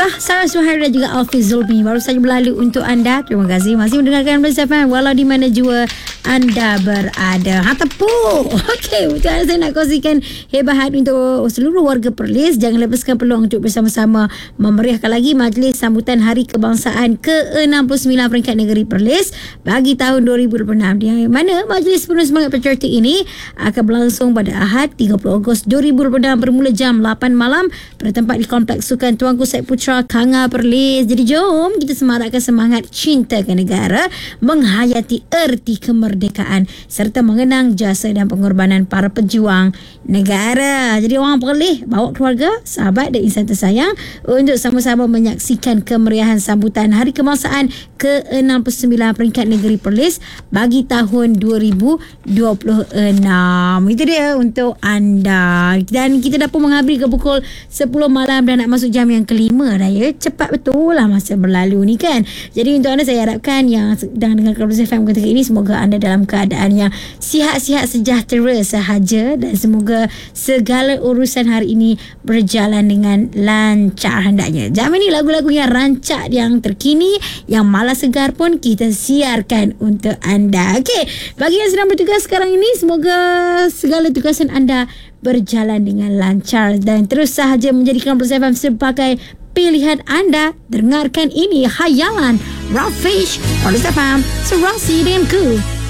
Sarah Suhairi dan juga Alfiz Zulmi baru saja berlalu untuk anda. Terima kasih masih mendengarkan Bersama FM walau di mana jua anda berada. Tepuk. Okey, untuk anda saya nak kongsikan hebat untuk seluruh warga Perlis. Jangan lepaskan peluang untuk bersama-sama memeriahkan lagi majlis sambutan Hari Kebangsaan ke-69 peringkat negeri Perlis bagi tahun 2026. Di mana majlis penuh semangat patriotik ini akan berlangsung pada Ahad 30 Ogos 2026 bermula jam 8 malam bertempat di Kompleks Sukan Tuanku Syed Putra Kanga Perlis. Jadi jom kita semarakkan semangat cinta ke negara, menghayati erti kemerdekaan serta mengenang jasa dan pengorbanan para pejuang negara. Jadi orang Perlis bawa keluarga, sahabat dan insan tersayang untuk sama-sama menyaksikan kemeriahan sambutan Hari Kebangsaan ke-69 peringkat negeri Perlis bagi tahun 2026. Itu dia untuk anda. Dan kita dah pun menghabis ke pukul 10 malam dan nak masuk jam yang kelima dah ya. Cepat betul lah masa berlalu ni kan. Jadi untuk anda saya harapkan yang sedang dengar Bersama FM ketika ini, semoga anda dalam keadaan yang sihat-sihat sejahtera sahaja dan semoga segala urusan hari ini berjalan dengan lancar hendaknya. Jam ini lagu-lagu yang rancak, yang terkini, yang malas segar pun kita siarkan untuk anda. Okey, bagi yang sedang bertugas sekarang ini, semoga segala tugasan anda berjalan dengan lancar dan terus sahaja menjadikan Bersama FM sebagai pilihan anda. Dengarkan ini Hayalan Rafish Bersama FM Serasi denganku.